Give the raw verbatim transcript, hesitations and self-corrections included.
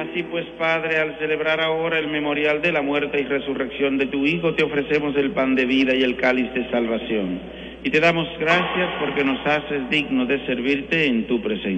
Así pues, Padre, al celebrar ahora el memorial de la muerte y resurrección de tu Hijo, te ofrecemos el pan de vida y el cáliz de salvación. Y te damos gracias porque nos haces dignos de servirte en tu presencia.